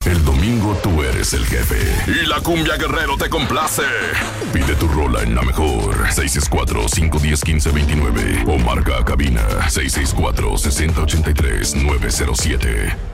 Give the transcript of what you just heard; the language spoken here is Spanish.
El domingo tú eres el jefe y la Cumbia Guerrero te complace. Pide tu rola en la mejor 664-510-1529 o marca cabina 664-6083-907.